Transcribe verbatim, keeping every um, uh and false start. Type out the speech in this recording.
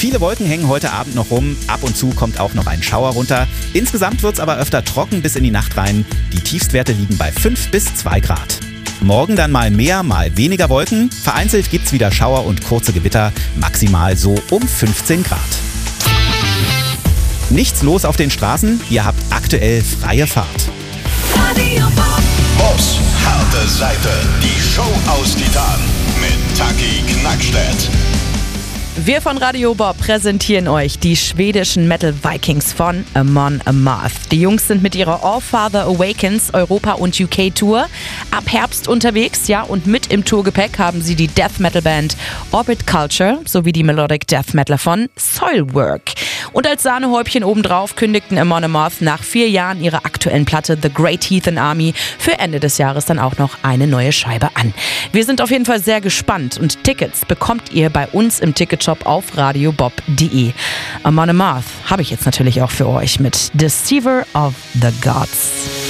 Viele Wolken hängen heute Abend noch rum. Ab und zu kommt auch noch ein Schauer runter. Insgesamt wird es aber öfter trocken bis in die Nacht rein. Die Tiefstwerte liegen bei fünf bis zwei Grad. Morgen dann mal mehr, mal weniger Wolken. Vereinzelt gibt's wieder Schauer und kurze Gewitter, maximal so um fünfzehn Grad. Nichts los auf den Straßen, ihr habt aktuell freie Fahrt. Bobs harte Seite, die Show aus Titan mit Taki Knackstedt. Wir von Radio Bob präsentieren euch die schwedischen Metal Vikings von Amon Amarth. Die Jungs sind mit ihrer All Father Awakens Europa- und U K-Tour ab Herbst unterwegs, ja, und mit im Tourgepäck haben sie die Death Metal Band Orbit Culture sowie die Melodic Death Metaler von Soilwork. Und als Sahnehäubchen obendrauf kündigten Amon Amarth nach vier Jahren ihrer aktuellen Platte The Great Heathen Army für Ende des Jahres dann auch noch eine neue Scheibe an. Wir sind auf jeden Fall sehr gespannt und Tickets bekommt ihr bei uns im Ticketshop auf radiobob punkt de. Amon Amarth habe ich jetzt natürlich auch für euch mit Deceiver of the Gods.